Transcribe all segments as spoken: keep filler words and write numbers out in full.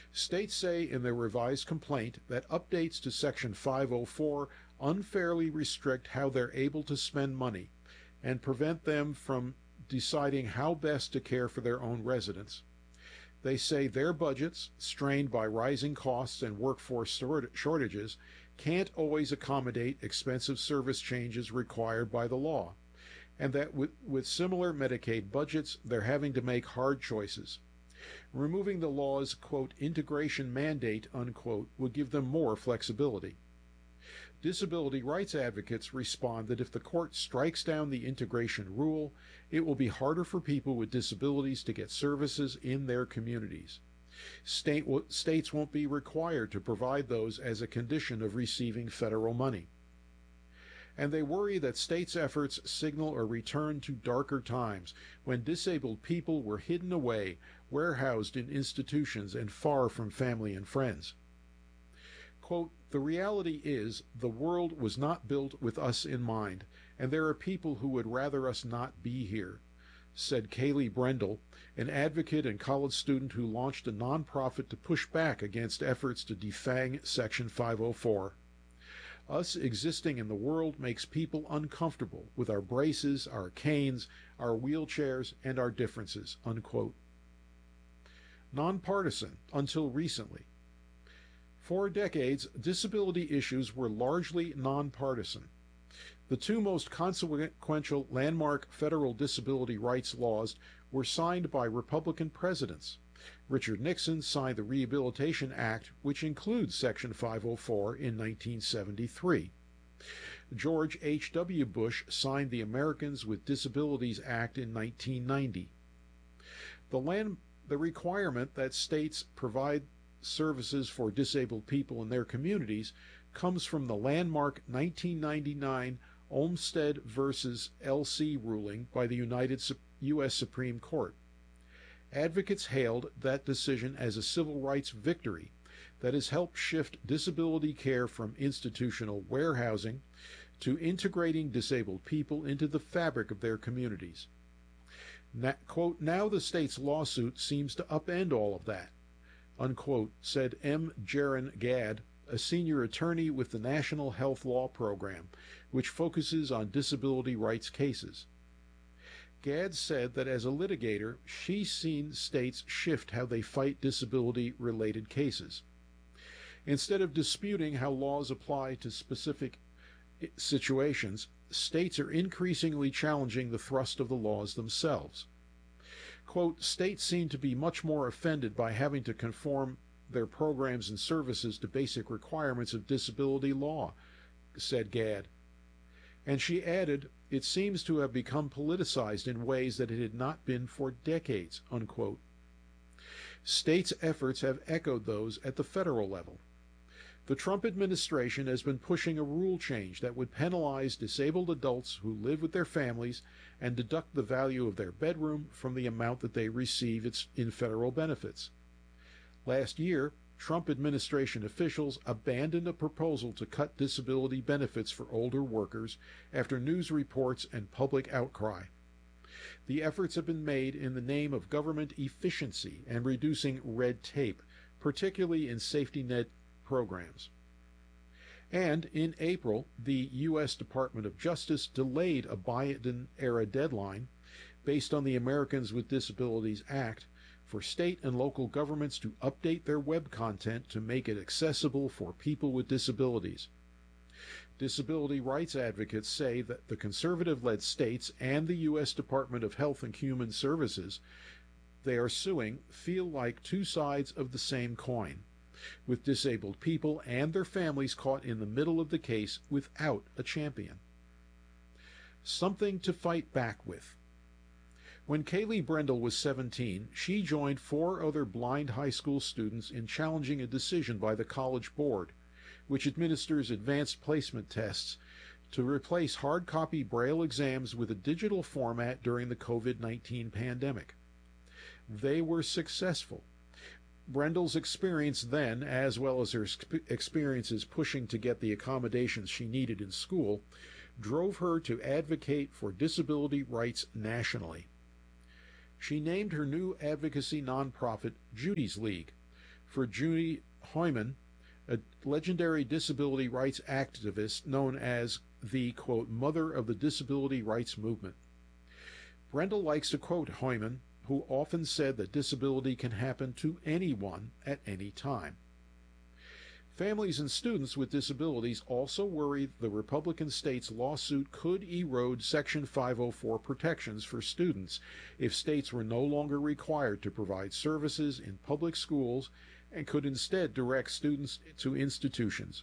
States say in their revised complaint that updates to Section five oh four unfairly restrict how they're able to spend money and prevent them from deciding how best to care for their own residents. They say their budgets, strained by rising costs and workforce shortages, can't always accommodate expensive service changes required by the law, and that with, with similar Medicaid budgets, they're having to make hard choices. Removing the law's, quote, integration mandate, unquote, would give them more flexibility. Disability rights advocates respond that if the court strikes down the integration rule, it will be harder for people with disabilities to get services in their communities. State w- states won't be required to provide those as a condition of receiving federal money. And they worry that states' efforts signal a return to darker times when disabled people were hidden away, warehoused in institutions, and far from family and friends. Quote, the reality is the world was not built with us in mind, and there are people who would rather us not be here, said Kaylee Brendel, an advocate and college student who launched a nonprofit to push back against efforts to defang Section five oh four. Us existing in the world makes people uncomfortable with our braces, our canes, our wheelchairs, and our differences, unquote. Nonpartisan until recently. For decades, disability issues were largely nonpartisan. The two most consequential landmark federal disability rights laws were signed by Republican presidents. Richard Nixon signed the Rehabilitation Act, which includes Section five oh four, in nineteen seventy-three. George H W Bush signed the Americans with Disabilities Act in nineteen ninety. The, land, the requirement that states provide services for disabled people in their communities comes from the landmark nineteen ninety-nine Olmstead versus L C ruling by the United U S Supreme Court. Advocates hailed that decision as a civil rights victory that has helped shift disability care from institutional warehousing to integrating disabled people into the fabric of their communities. Now, quote, now the state's lawsuit seems to upend all of that, unquote, said M. Jaron Gadd, a senior attorney with the National Health Law Program, which focuses on disability rights cases. Gadd said that as a litigator, she's seen states shift how they fight disability-related cases. Instead of disputing how laws apply to specific situations, states are increasingly challenging the thrust of the laws themselves. Quote, states seem to be much more offended by having to conform their programs and services to basic requirements of disability law, said Gadd. And she added, it seems to have become politicized in ways that it had not been for decades, unquote. States' efforts have echoed those at the federal level. The Trump administration has been pushing a rule change that would penalize disabled adults who live with their families and deduct the value of their bedroom from the amount that they receive in federal benefits. Last year, Trump administration officials abandoned a proposal to cut disability benefits for older workers after news reports and public outcry. The efforts have been made in the name of government efficiency and reducing red tape, particularly in safety net programs. And in April, the U S Department of Justice delayed a Biden-era deadline based on the Americans with Disabilities Act for state and local governments to update their web content to make it accessible for people with disabilities. Disability rights advocates say that the conservative-led states and the U S Department of Health and Human Services they are suing feel like two sides of the same coin, with disabled people and their families caught in the middle of the case without a champion. Something to fight back with. When Kaylee Brendel was seventeen, she joined four other blind high school students in challenging a decision by the College Board, which administers advanced placement tests, to replace hard copy Braille exams with a digital format during the COVID nineteen pandemic. They were successful. Brendel's experience then, as well as her experiences pushing to get the accommodations she needed in school, drove her to advocate for disability rights nationally. She named her new advocacy nonprofit Judy's League, for Judy Heumann, a legendary disability rights activist known as the, quote, mother of the disability rights movement. Brendel likes to quote Heumann, who often said that disability can happen to anyone at any time. Families and students with disabilities also worry the Republican state's lawsuit could erode Section five oh four protections for students if states were no longer required to provide services in public schools and could instead direct students to institutions.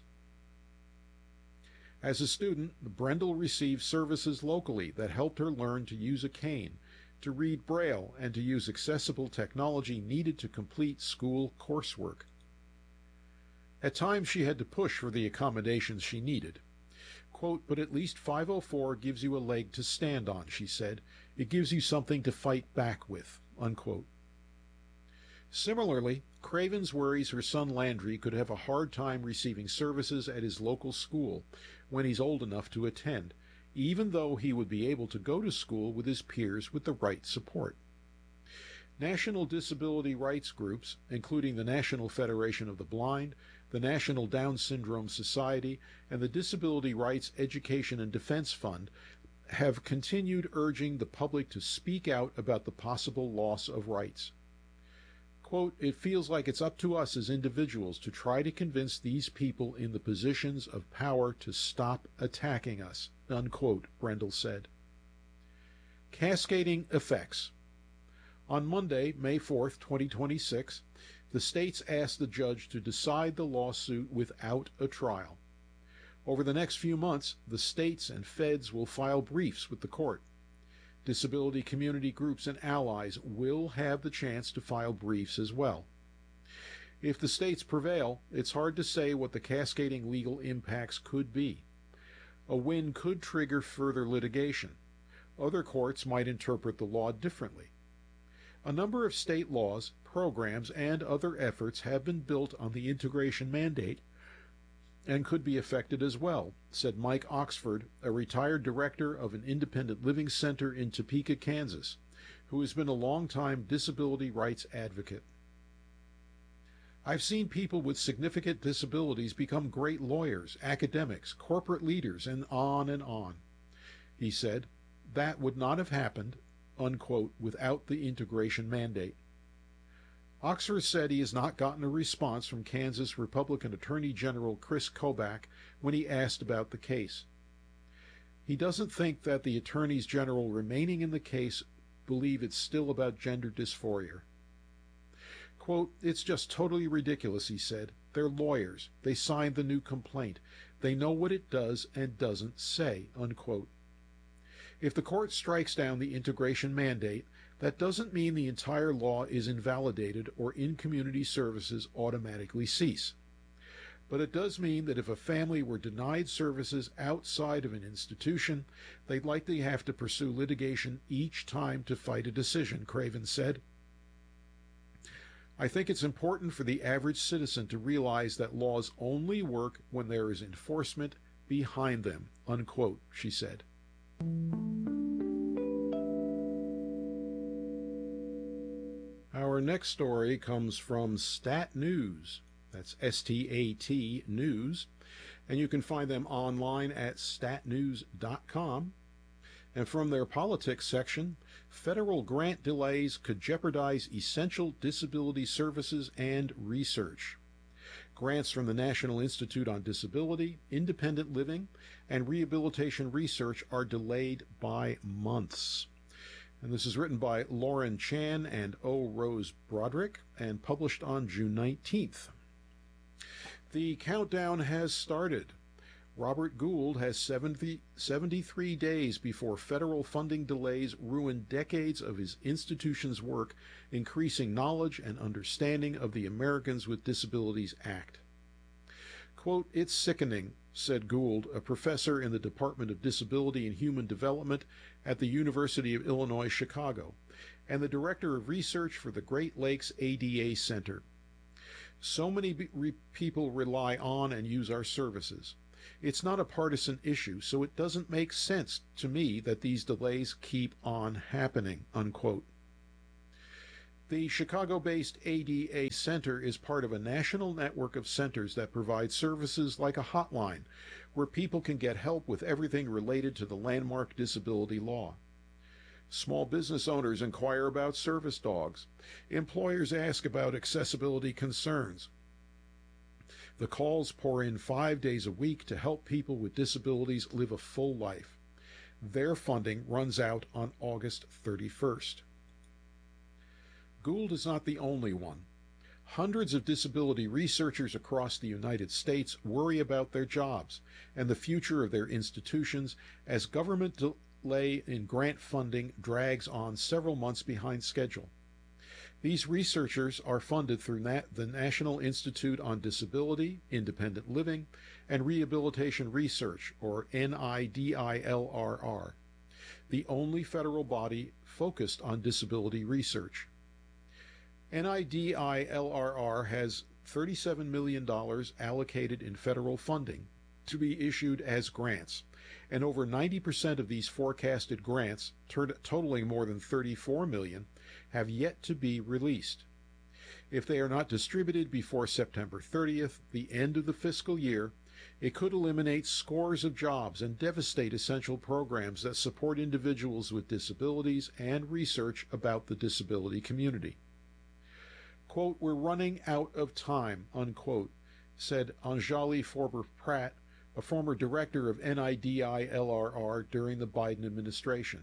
As a student, Brendel received services locally that helped her learn to use a cane, to read Braille, and to use accessible technology needed to complete school coursework. At times she had to push for the accommodations she needed. Quote, but at least five oh four gives you a leg to stand on, she said. It gives you something to fight back with, unquote. Similarly, Cravens worries her son Landry could have a hard time receiving services at his local school when he's old enough to attend, even though he would be able to go to school with his peers with the right support. National disability rights groups, including the National Federation of the Blind, the National Down Syndrome Society, and the Disability Rights Education and Defense Fund, have continued urging the public to speak out about the possible loss of rights. Quote, it feels like it's up to us as individuals to try to convince these people in the positions of power to stop attacking us, unquote, Brendel said. Cascading effects. On Monday, May fourth, twenty twenty-six, the states asked the judge to decide the lawsuit without a trial. Over the next few months, the states and feds will file briefs with the court. Disability community groups and allies will have the chance to file briefs as well. If the states prevail, it's hard to say what the cascading legal impacts could be. A win could trigger further litigation. Other courts might interpret the law differently. A number of state laws, programs, and other efforts have been built on the integration mandate and could be affected as well, said Mike Oxford, a retired director of an independent living center in Topeka, Kansas, who has been a longtime disability rights advocate. I've seen people with significant disabilities become great lawyers, academics, corporate leaders, and on and on. He said, that would not have happened, unquote, without the integration mandate. Oxford said he has not gotten a response from Kansas Republican Attorney General Chris Kobach when he asked about the case. He doesn't think that the attorneys general remaining in the case believe it's still about gender dysphoria. Quote, it's just totally ridiculous, he said. They're lawyers. They signed the new complaint. They know what it does and doesn't say, unquote. If the court strikes down the integration mandate, that doesn't mean the entire law is invalidated or in-community services automatically cease. But it does mean that if a family were denied services outside of an institution, they'd likely have to pursue litigation each time to fight a decision, Craven said. I think it's important for the average citizen to realize that laws only work when there is enforcement behind them, unquote, she said. Our next story comes from Stat News. That's S T A T News. And you can find them online at stat news dot com. And from their politics section, federal grant delays could jeopardize essential disability services and research. Grants from the National Institute on Disability, Independent Living, and Rehabilitation Research are delayed by months. And this is written by Lauren Chan and O. Rose Broderick and published on June nineteenth. The countdown has started. Robert Gould has seventy, seventy-three days before federal funding delays ruin decades of his institution's work increasing knowledge and understanding of the Americans with Disabilities Act. Quote, it's sickening, said Gould, a professor in the Department of Disability and Human Development at the University of Illinois, Chicago, and the director of research for the Great Lakes A D A Center. So many be- re- people rely on and use our services. It's not a partisan issue, so it doesn't make sense to me that these delays keep on happening, unquote. The Chicago-based A D A Center is part of a national network of centers that provide services like a hotline where people can get help with everything related to the landmark disability law. Small business owners inquire about service dogs. Employers ask about accessibility concerns. The calls pour in five days a week to help people with disabilities live a full life. Their funding runs out on August thirty-first. Gould is not the only one. Hundreds of disability researchers across the United States worry about their jobs and the future of their institutions as government delay in grant funding drags on several months behind schedule. These researchers are funded through Na- the National Institute on Disability, Independent Living, and Rehabilitation Research, or N I D I L R R, the only federal body focused on disability research. N I D I L R R has thirty-seven million dollars allocated in federal funding to be issued as grants, and over ninety percent of these forecasted grants, totaling more than thirty-four million dollars, have yet to be released. If they are not distributed before September thirtieth, the end of the fiscal year, it could eliminate scores of jobs and devastate essential programs that support individuals with disabilities and research about the disability community. Quote, "We're running out of time," unquote, said Anjali Forber-Pratt, a former director of N I D I L R R during the Biden administration.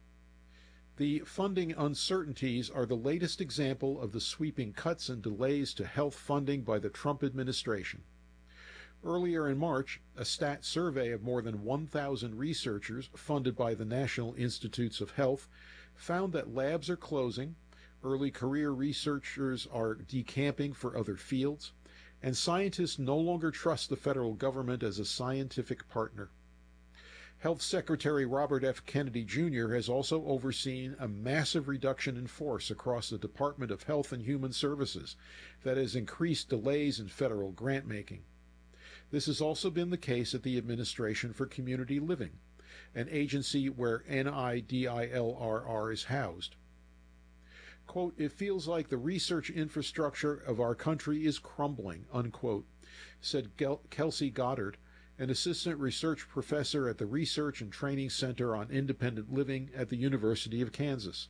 The funding uncertainties are the latest example of the sweeping cuts and delays to health funding by the Trump administration. Earlier in March, a stat survey of more than one thousand researchers funded by the National Institutes of Health found that labs are closing, early career researchers are decamping for other fields, and scientists no longer trust the federal government as a scientific partner. Health Secretary Robert F. Kennedy Junior has also overseen a massive reduction in force across the Department of Health and Human Services that has increased delays in federal grant making. This has also been the case at the Administration for Community Living, an agency where N I D I L R R is housed. Quote, "It feels like the research infrastructure of our country is crumbling," unquote, said Kelsey Goddard, an assistant research professor at the Research and Training Center on Independent Living at the University of Kansas.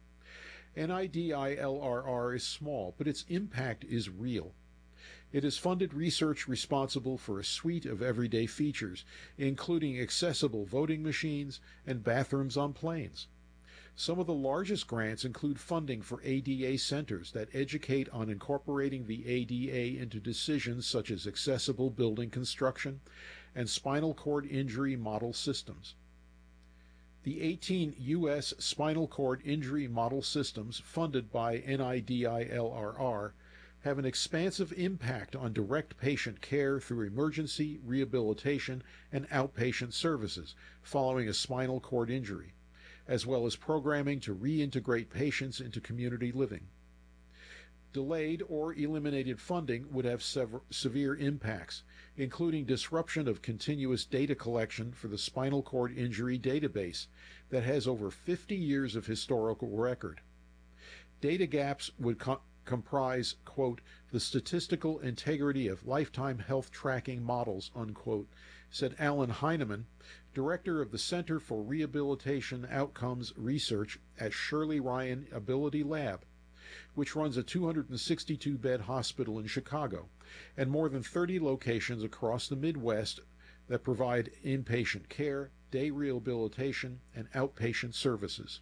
N I D I L R R is small, but its impact is real. It has funded research responsible for a suite of everyday features, including accessible voting machines and bathrooms on planes. Some of the largest grants include funding for A D A centers that educate on incorporating the A D A into decisions such as accessible building construction and spinal cord injury model systems. The eighteen U S spinal cord injury model systems funded by N I D I L R R have an expansive impact on direct patient care through emergency, rehabilitation, and outpatient services following a spinal cord injury, as well as programming to reintegrate patients into community living. Delayed or eliminated funding would have sever- severe impacts, including disruption of continuous data collection for the spinal cord injury database that has over fifty years of historical record. Data gaps would co- comprise, quote, "the statistical integrity of lifetime health tracking models," unquote, said Alan Heineman, director of the Center for Rehabilitation Outcomes Research at Shirley Ryan Ability Lab, which runs a two hundred sixty-two bed hospital in Chicago and more than thirty locations across the Midwest that provide inpatient care, day rehabilitation, and outpatient services.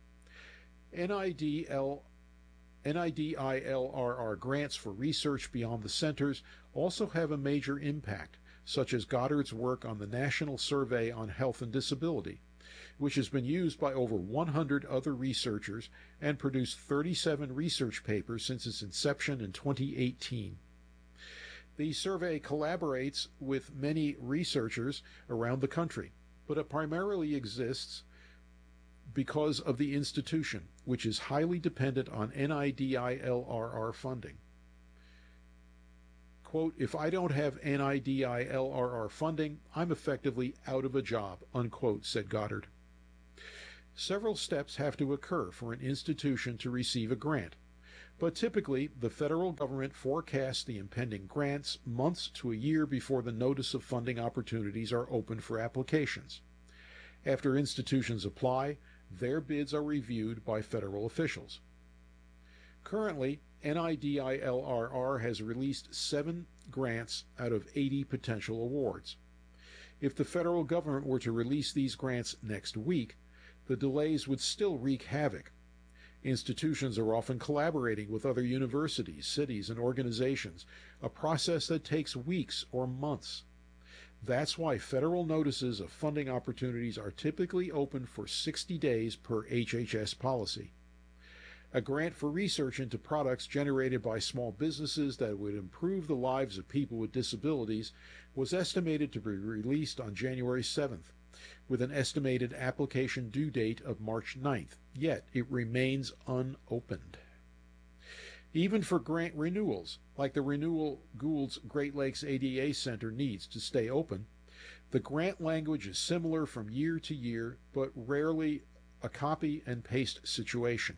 N I D L N I D I L R R grants for research beyond the centers also have a major impact, such as Goddard's work on the National Survey on Health and Disability, which has been used by over one hundred other researchers and produced thirty-seven research papers since its inception in twenty eighteen. The survey collaborates with many researchers around the country, but it primarily exists because of the institution, which is highly dependent on N I D I L R R funding. Quote, "If I don't have N I D I L R R funding, I'm effectively out of a job," unquote, said Goddard. Several steps have to occur for an institution to receive a grant. But typically, the federal government forecasts the impending grants months to a year before the notice of funding opportunities are open for applications. After institutions apply, their bids are reviewed by federal officials. Currently, NIDILRR has released seven grants out of eighty potential awards. If the federal government were to release these grants next week, the delays would still wreak havoc. Institutions are often collaborating with other universities, cities, and organizations, a process that takes weeks or months. That's why federal notices of funding opportunities are typically open for sixty days per H H S policy. A grant for research into products generated by small businesses that would improve the lives of people with disabilities was estimated to be released on January seventh, with an estimated application due date of March ninth, yet it remains unopened. Even for grant renewals, like the renewal Gould's Great Lakes A D A Center needs to stay open, the grant language is similar from year to year, but rarely a copy and paste situation.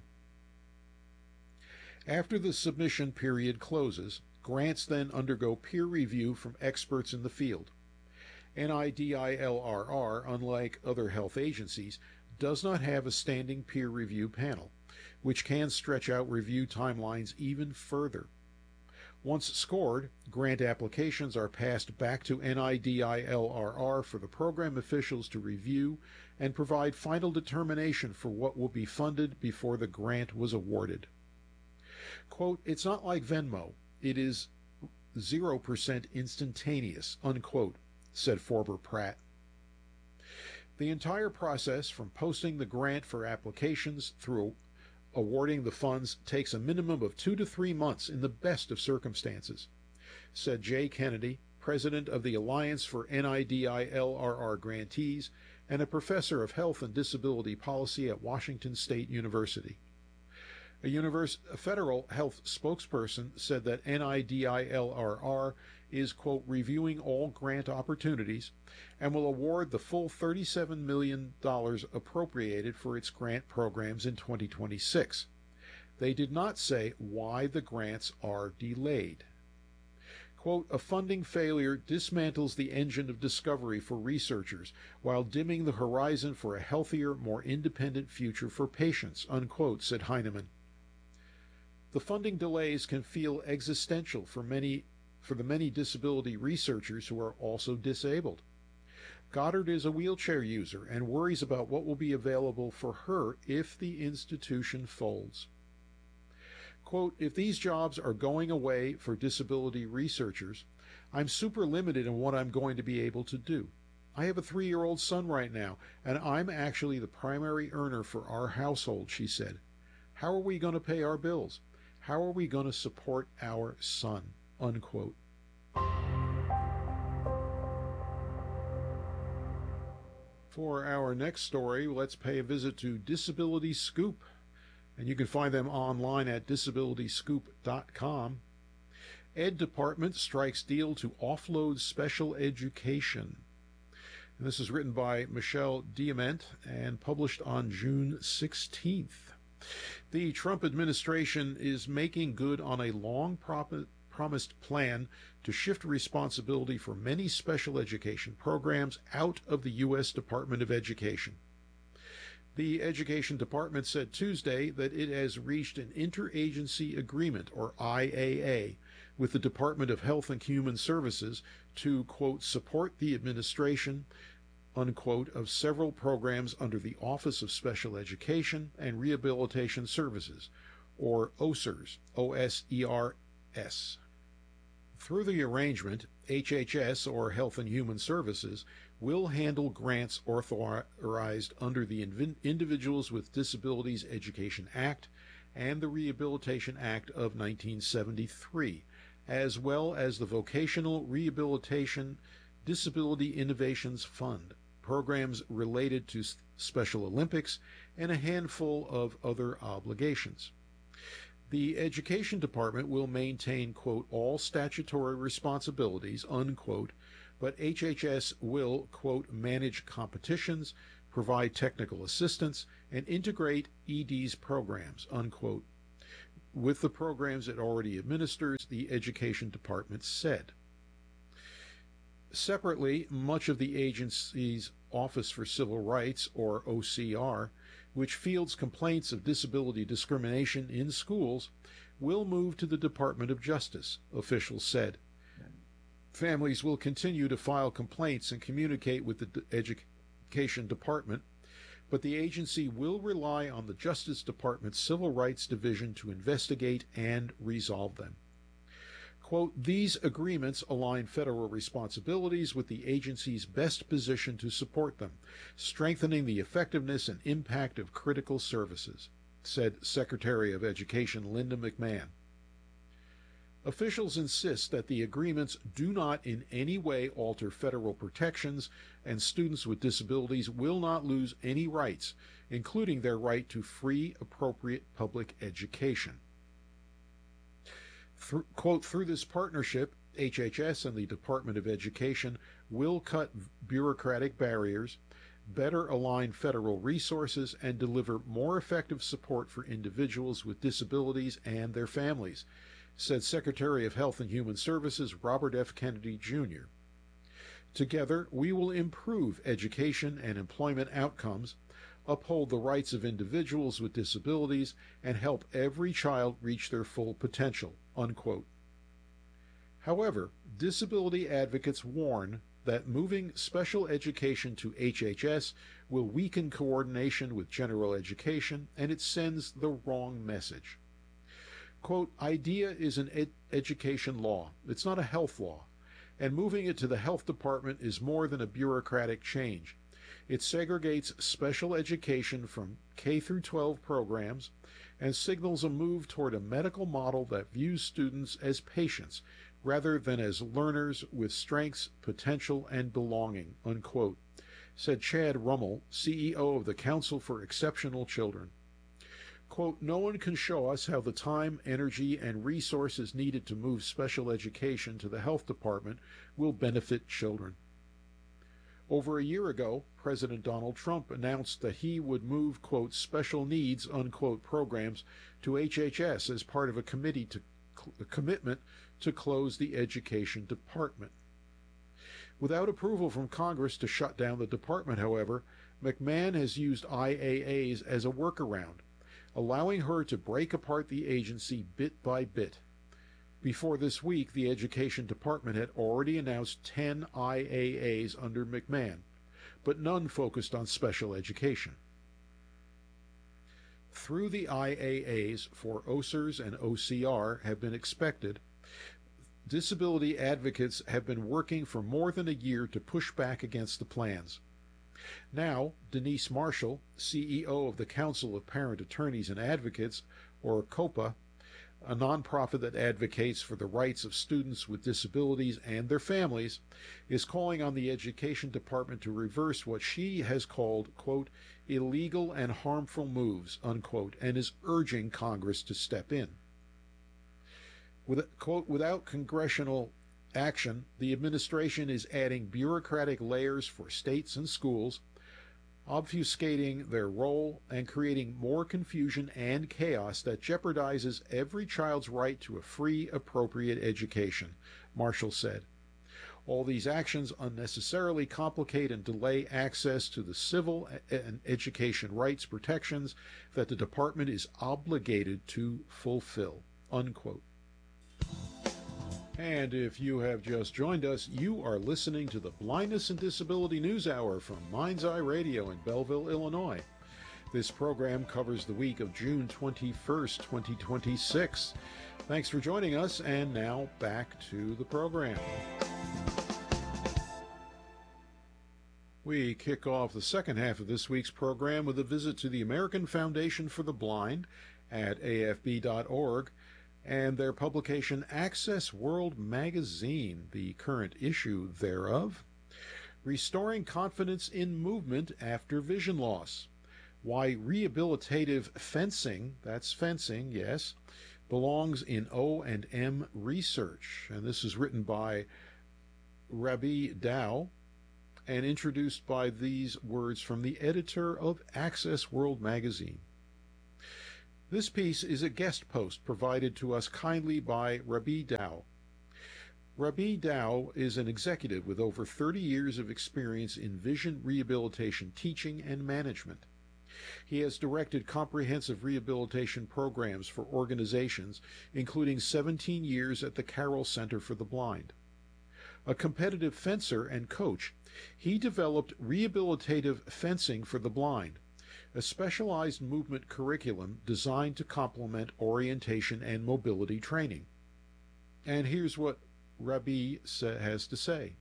After the submission period closes, grants then undergo peer review from experts in the field. NIDILRR, unlike other health agencies, does not have a standing peer review panel, which can stretch out review timelines even further. Once scored, grant applications are passed back to NIDILRR for the program officials to review and provide final determination for what will be funded before the grant was awarded. Quote, "It's not like Venmo. It is zero percent instantaneous," unquote, said Forbert Pratt. The entire process from posting the grant for applications through awarding the funds takes a minimum of two to three months in the best of circumstances, said Jay Kennedy, president of the Alliance for NIDILRR Grantees and a professor of health and disability policy at Washington State University. A, univers- a federal health spokesperson said that NIDILRR is, quote, reviewing all grant opportunities and will award the full thirty-seven million dollars appropriated for its grant programs in twenty twenty-six. They did not say why the grants are delayed. Quote, "A funding failure dismantles the engine of discovery for researchers while dimming the horizon for a healthier, more independent future for patients," unquote, said Heinemann. The funding delays can feel existential for many for the many disability researchers who are also disabled. Goddard is a wheelchair user and worries about what will be available for her if the institution folds. Quote, "If these jobs are going away for disability researchers, I'm super limited in what I'm going to be able to do. I have a three-year-old son right now, and I'm actually the primary earner for our household," she said. "How are we going to pay our bills? How are we going to support our son?" Unquote. For our next story, let's pay a visit to Disability Scoop, and you can find them online at disability scoop dot com. Ed Department strikes deal to offload special education. And this is written by Michelle Diamant and published on June sixteenth. The Trump administration is making good on a long prop- promised plan to shift responsibility for many special education programs out of the U S Department of Education. The Education Department said Tuesday that it has reached an interagency agreement, or I A A, with the Department of Health and Human Services to, quote, support the administration, unquote, of several programs under the Office of Special Education and Rehabilitation Services, or O S E R S, O S E R S. Through the arrangement, H H S, or Health and Human Services, will handle grants authorized under the Individuals with Disabilities Education Act and the Rehabilitation Act of nineteen seventy-three, as well as the Vocational Rehabilitation Disability Innovations Fund, programs related to Special Olympics, and a handful of other obligations. The Education Department will maintain, quote, all statutory responsibilities, unquote, but H H S will, quote, manage competitions, provide technical assistance, and integrate E D's programs, unquote. with the programs it already administers, the Education Department said. Separately, much of the agency's Office for Civil Rights, or O C R, which fields complaints of disability discrimination in schools, will move to the Department of Justice, officials said. Families will continue to file complaints and communicate with the Education Department, but the agency will rely on the Justice Department's Civil Rights Division to investigate and resolve them. Quote, these agreements align federal responsibilities with the agency's best position to support them, strengthening the effectiveness and impact of critical services, said Secretary of Education Linda McMahon. Officials insist that the agreements do not in any way alter federal protections, and students with disabilities will not lose any rights, including their right to free, appropriate public education. Through, quote, through this partnership, H H S and the Department of Education will cut bureaucratic barriers, better align federal resources, and deliver more effective support for individuals with disabilities and their families, said Secretary of Health and Human Services Robert F. Kennedy, Junior Together, we will improve education and employment outcomes, uphold the rights of individuals with disabilities, and help every child reach their full potential, unquote. However, disability advocates warn that moving special education to H H S will weaken coordination with general education, and it sends the wrong message. Quote, IDEA is an ed- education law. It's not a health law. And moving it to the health department is more than a bureaucratic change. It segregates special education from K through twelve programs and signals a move toward a medical model that views students as patients rather than as learners with strengths, potential, and belonging, unquote, said Chad Rummel, C E O of the Council for Exceptional Children. Quote, no one can show us how the time, energy, and resources needed to move special education to the health department will benefit children. Over a year ago, President Donald Trump announced that he would move, quote, special needs, unquote, programs to H H S as part of a committee to a commitment to close the Education Department. Without approval from Congress to shut down the department, however, McMahon has used I A As as a workaround, allowing her to break apart the agency bit by bit. Before this week, the Education Department had already announced ten I A As under McMahon, but none focused on special education. Through the I A As for O S E Rs and O C R have been expected, disability advocates have been working for more than a year to push back against the plans. Now, Denise Marshall, C E O of the Council of Parent Attorneys and Advocates, or COPA, a nonprofit that advocates for the rights of students with disabilities and their families, is calling on the Education Department to reverse what she has called, quote, illegal and harmful moves, unquote, and is urging Congress to step in. With, quote, without congressional action, the administration is adding bureaucratic layers for states and schools, obfuscating their role and creating more confusion and chaos that jeopardizes every child's right to a free, appropriate education, Marshall said. All these actions unnecessarily complicate and delay access to the civil and education rights protections that the department is obligated to fulfill, unquote. And if you have just joined us, you are listening to the Blindness and Disability News Hour from Mind's Eye Radio in Belleville, Illinois. This program covers the week of June twenty-first, twenty twenty-six. Thanks for joining us, and now back to the program. We kick off the second half of this week's program with a visit to the American Foundation for the Blind at A F B dot org. And their publication Access World Magazine, the current issue thereof, Restoring Confidence in Movement After Vision Loss, Why Rehabilitative Fencing, that's fencing, yes, belongs in O and M research. And this is written by Rabi Dow and introduced by these words from the editor of Access World Magazine. This piece is a guest post provided to us kindly by Rabi Dow. Rabi Dow is an executive with over thirty years of experience in vision rehabilitation teaching and management. He has directed comprehensive rehabilitation programs for organizations, including seventeen years at the Carroll Center for the Blind. A competitive fencer and coach, he developed rehabilitative fencing for the blind, a specialized movement curriculum designed to complement orientation and mobility training. And here's what Rabi has to say.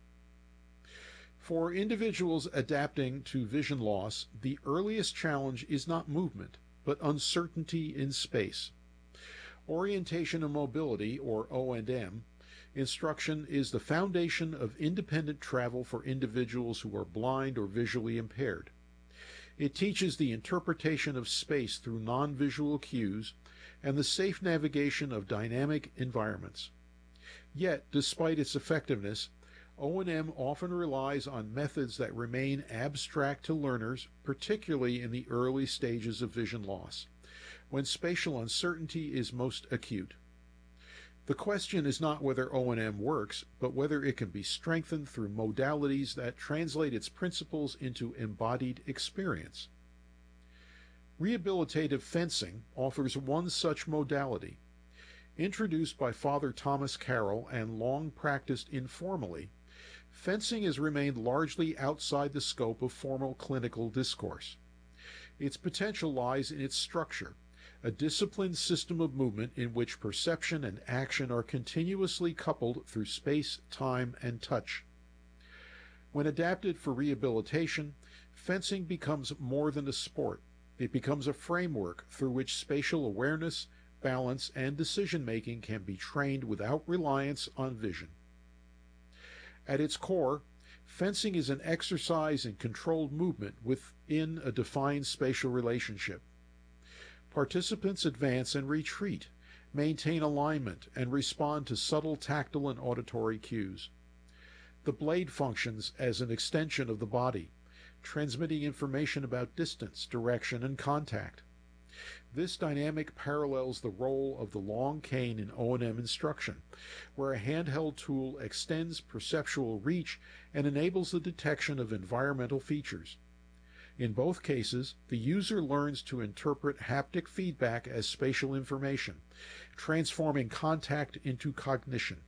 For individuals adapting to vision loss, the earliest challenge is not movement, but uncertainty in space. Orientation and mobility, or O and M, instruction is the foundation of independent travel for individuals who are blind or visually impaired. It teaches the interpretation of space through non-visual cues and the safe navigation of dynamic environments. Yet, despite its effectiveness, O and M often relies on methods that remain abstract to learners, particularly in the early stages of vision loss, when spatial uncertainty is most acute. The question is not whether O and M works, but whether it can be strengthened through modalities that translate its principles into embodied experience. Rehabilitative fencing offers one such modality. Introduced by Father Thomas Carroll and long practiced informally, fencing has remained largely outside the scope of formal clinical discourse. Its potential lies in its structure, a disciplined system of movement in which perception and action are continuously coupled through space, time, and touch. When adapted for rehabilitation, fencing becomes more than a sport. It becomes a framework through which spatial awareness, balance, and decision-making can be trained without reliance on vision. At its core, fencing is an exercise in controlled movement within a defined spatial relationship. Participants advance and retreat, maintain alignment, and respond to subtle tactile and auditory cues. The blade functions as an extension of the body, transmitting information about distance, direction, and contact. This dynamic parallels the role of the long cane in O and M instruction, where a handheld tool extends perceptual reach and enables the detection of environmental features. In both cases, the user learns to interpret haptic feedback as spatial information, transforming contact into cognition.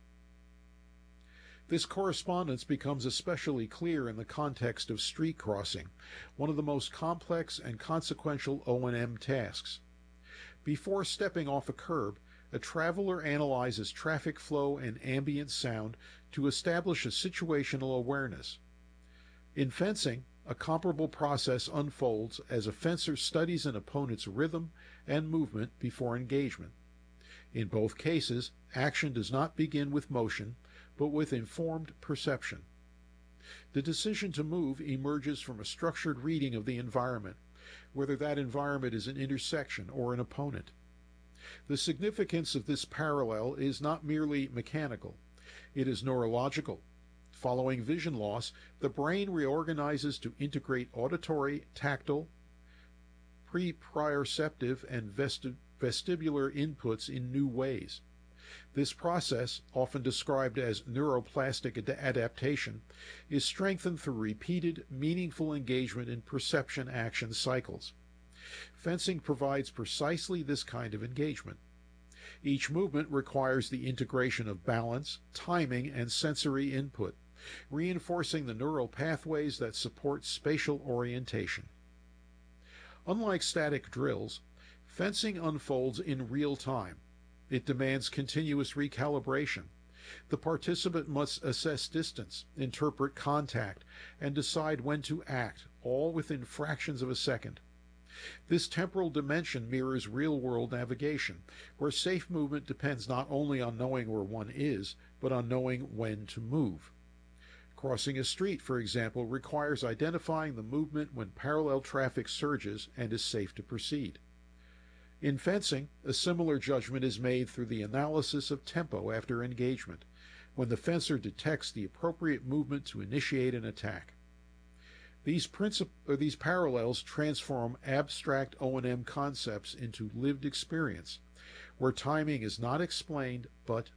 This correspondence becomes especially clear in the context of street crossing, one of the most complex and consequential O and M tasks. Before stepping off a curb, a traveler analyzes traffic flow and ambient sound to establish a situational awareness. In fencing, a comparable process unfolds as a fencer studies an opponent's rhythm and movement before engagement. In both cases, action does not begin with motion, but with informed perception. The decision to move emerges from a structured reading of the environment, whether that environment is an intersection or an opponent. The significance of this parallel is not merely mechanical, it is neurological. Following vision loss, the brain reorganizes to integrate auditory, tactile, pre-proprioceptive, and vesti vestibular inputs in new ways. This process, often described as neuroplastic ad adaptation, is strengthened through repeated, meaningful engagement in perception-action cycles. Fencing provides precisely this kind of engagement. Each movement requires the integration of balance, timing, and sensory input, reinforcing the neural pathways that support spatial orientation. Unlike static drills, fencing unfolds in real time. It demands continuous recalibration. The participant must assess distance, interpret contact, and decide when to act, all within fractions of a second. This temporal dimension mirrors real-world navigation, where safe movement depends not only on knowing where one is, but on knowing when to move. Crossing a street, for example, requires identifying the movement when parallel traffic surges and is safe to proceed. In fencing, a similar judgment is made through the analysis of tempo after engagement, when the fencer detects the appropriate movement to initiate an attack. These, princip- or these parallels transform abstract O and M concepts into lived experience, where timing is not explained but